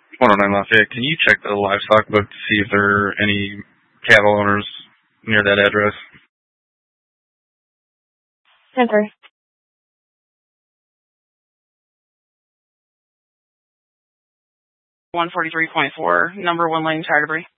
109 Lafayette, can you check the livestock book to see if there are any cattle owners near that address? 10-3. 143.4, number 1 lane, tire debris.